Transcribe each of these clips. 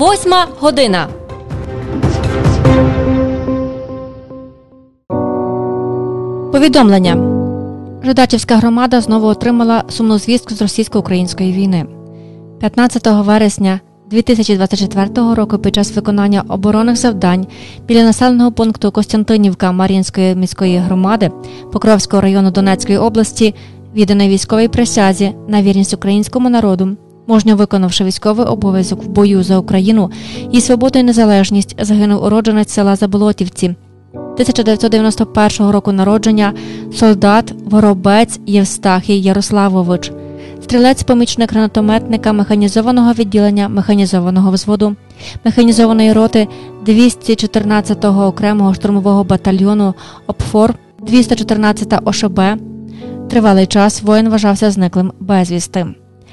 8 година. Повідомлення. Жидачівська громада знову отримала сумну звістку з російсько-української війни. 15 вересня 2024 року під час виконання оборонних завдань біля населеного пункту Костянтинівка Мар'їнської міської громади Покровського району Донецької області, відданий військовій присязі на вірність українському народу, мужньо виконавши військовий обов'язок в бою за Україну і свободу і незалежність, загинув уродженець села Заболотівці, 1991 року народження, солдат Воробець Євстахій Ярославович, стрілець-помічник гранатометника механізованого відділення механізованого взводу механізованої роти 214-го окремого штурмового батальйону ОПФОР 214 ОШБ. Тривалий час воїн вважався зниклим безвісти.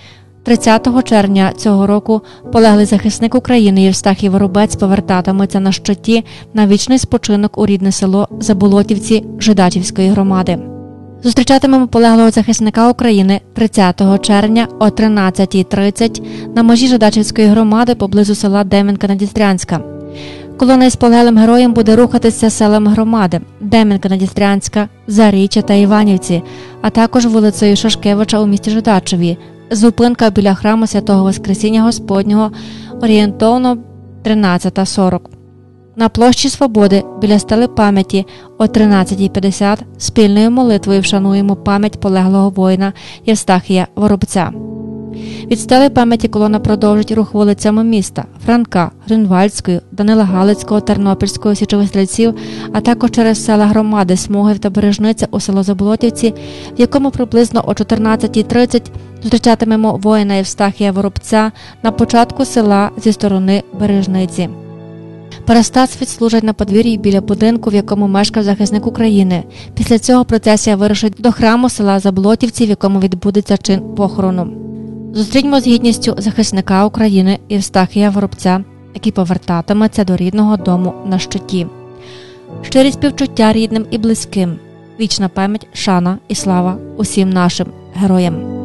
30 червня цього року полеглий захисник України Євстахій Воробець повертатиметься на щиті на вічний спочинок у рідне село Заболотівці Жидачівської громади. Зустрічатимемо полеглого захисника України 30 червня о 13:30 на межі Жидачівської громади поблизу села Дем'янка-Надістрянська. Колона із полеглим героєм буде рухатися селами громади Дем'янка-Надістрянська, Заріччя та Іванівці, а також вулицею Шашкевича у місті Жидачеві. Зупинка біля храму Святого Воскресіння Господнього орієнтовно 13:40. На площі Свободи біля стели пам'яті о 13:50 спільною молитвою вшануємо пам'ять полеглого воїна Євстахія Воробця. Від стели пам'яті колона продовжить рух вулицями міста Франка, Грюнвальдською, Данила Галицького, Тернопільського, Січових Стрільців, а також через села громади Смугів та Бережниця у село Заболотівці, в якому приблизно о 14:30 зустрічатимемо воїна Євстахія Воробця на початку села зі сторони Бережниці. Парастас відслужать на подвір'ї біля будинку, в якому мешкав захисник України. Після цього процесія вирушить до храму села Заболотівці, в якому відбудеться чин похорону. Зустріньмо з гідністю захисника України Євстахія Воробця, який повертатиметься до рідного дому на щиті. Щирі співчуття рідним і близьким. Вічна пам'ять, шана і слава усім нашим героям.